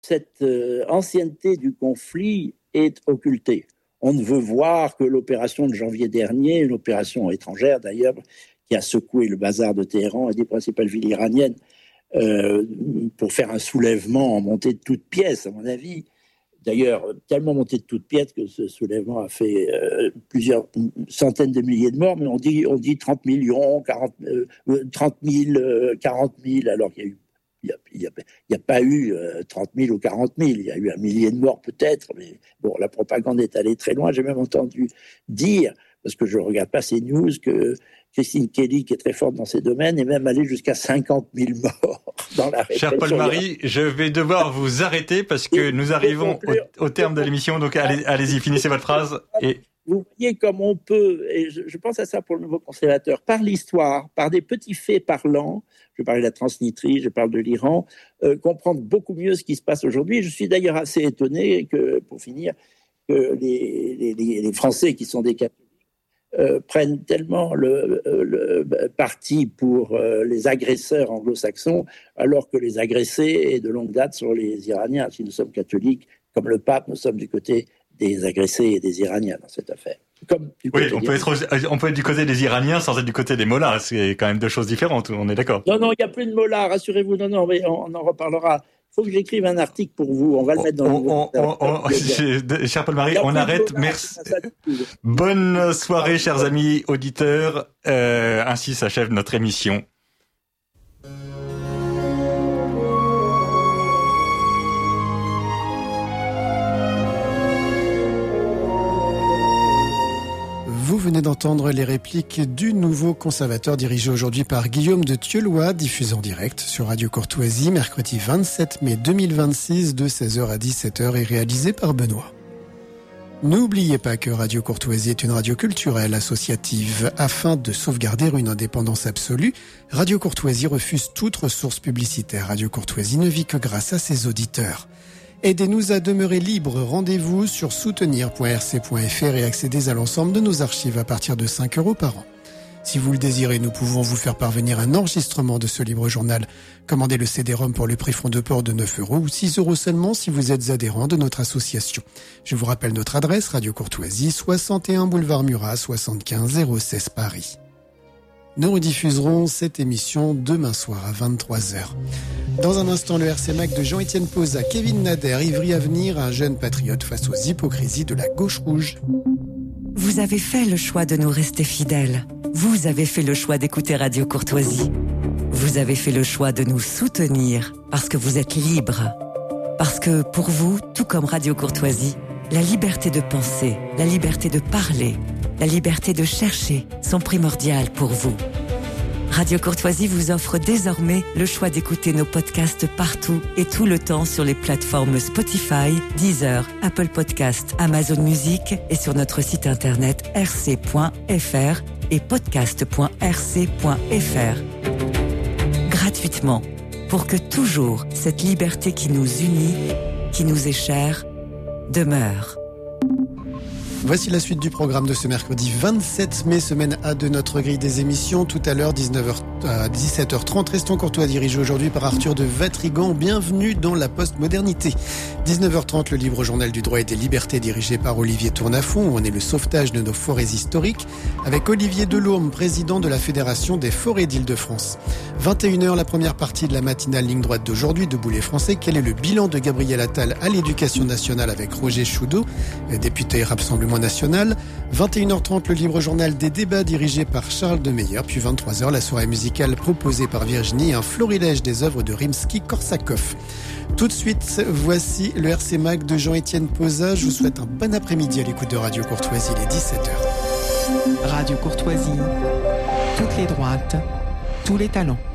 cette ancienneté du conflit est occultée. On ne veut voir que l'opération de janvier dernier, une opération étrangère d'ailleurs, qui a secoué le bazar de Téhéran et des principales villes iraniennes pour faire un soulèvement en montée de toutes pièces, à mon avis. D'ailleurs, tellement monté de toutes pièces que ce soulèvement a fait plusieurs centaines de milliers de morts, mais on dit 30 millions, 30 000, 40 000, alors qu'il n'y a pas eu 30 000 ou 40 000, il y a eu 1 millier de morts peut-être, mais bon, la propagande est allée très loin. J'ai même entendu dire, parce que je ne regarde pas ces news, que Christine Kelly, qui est très forte dans ces domaines, est même allée jusqu'à 50 000 morts dans la répression. Cher Paul-Marie, je vais devoir vous arrêter parce que nous arrivons au terme de l'émission, donc allez-y, finissez votre phrase. Vous voyez comme on peut, et je pense à ça pour le nouveau conservateur, par l'histoire, par des petits faits parlants, je parle de la Transnistrie, je parle de l'Iran, comprendre beaucoup mieux ce qui se passe aujourd'hui. Je suis d'ailleurs assez étonné que, pour finir, que les Français qui sont des catholiques prennent tellement le parti pour les agresseurs anglo-saxons, alors que les agressés, et de longue date, sont les Iraniens. Si nous sommes catholiques, comme le pape, nous sommes du côté des agressés et des Iraniens dans cette affaire. Oui, on peut être du côté des Iraniens sans être du côté des mollahs. C'est quand même deux choses différentes, on est d'accord. Non, il n'y a plus de mollahs, rassurez-vous. Non, mais on en reparlera. Il faut que j'écrive un article pour vous. On va le mettre dans le... Cher Paul-Marie, on arrête. Merci. Bonne soirée, chers amis auditeurs. Ainsi s'achève notre émission. Vous venez d'entendre les répliques du nouveau conservateur dirigé aujourd'hui par Guillaume de Thieulois, diffusé en direct sur Radio Courtoisie, mercredi 27 mai 2026 de 16h à 17h et réalisé par Benoît. N'oubliez pas que Radio Courtoisie est une radio culturelle associative. Afin de sauvegarder une indépendance absolue, Radio Courtoisie refuse toute ressource publicitaire. Radio Courtoisie ne vit que grâce à ses auditeurs. Aidez-nous à demeurer libres. Rendez-vous sur soutenir.rc.fr et accédez à l'ensemble de nos archives à partir de 5 € par an. Si vous le désirez, nous pouvons vous faire parvenir un enregistrement de ce libre journal. Commandez le CD-ROM pour le prix front de port de 9 € ou 6 € seulement si vous êtes adhérent de notre association. Je vous rappelle notre adresse, Radio Courtoisie, 61 boulevard Murat, 75 016 Paris. Nous rediffuserons cette émission demain soir à 23h. Dans un instant, le RC Mac de Jean-Étienne Poza, Kevin Nader, Ivry Avenir, un jeune patriote face aux hypocrisies de la gauche rouge. Vous avez fait le choix de nous rester fidèles. Vous avez fait le choix d'écouter Radio Courtoisie. Vous avez fait le choix de nous soutenir parce que vous êtes libres. Parce que pour vous, tout comme Radio Courtoisie, la liberté de penser, la liberté de parler, la liberté de chercher sont primordiales pour vous. Radio Courtoisie vous offre désormais le choix d'écouter nos podcasts partout et tout le temps sur les plateformes Spotify, Deezer, Apple Podcasts, Amazon Music et sur notre site internet rc.fr et podcast.rc.fr. Gratuitement, pour que toujours cette liberté qui nous unit, qui nous est chère, demeure. Voici la suite du programme de ce mercredi 27 mai, semaine A de notre grille des émissions. Tout à l'heure, 17h30, Restons Courtois, dirigé aujourd'hui par Arthur de Vatrigan. Bienvenue dans la postmodernité. 19h30, le livre journal du droit et des libertés, dirigé par Olivier Tournafond, où on est le sauvetage de nos forêts historiques, avec Olivier Delorme, président de la Fédération des forêts d'Île-de-France. 21h, la première partie de la matinale ligne droite d'aujourd'hui, Debout les Français. Quel est le bilan de Gabriel Attal à l'Éducation nationale avec Roger Choudot, député Rassemblement national. 21h30, le livre journal des débats dirigé par Charles Demeyer. Puis 23h, la soirée musicale proposée par Virginie, un florilège des œuvres de Rimsky-Korsakov. Tout de suite, voici le RC Mac de Jean-Étienne Poza. Je vous souhaite un bon après-midi à l'écoute de Radio Courtoisie, il est 17h. Radio Courtoisie, toutes les droites, tous les talents.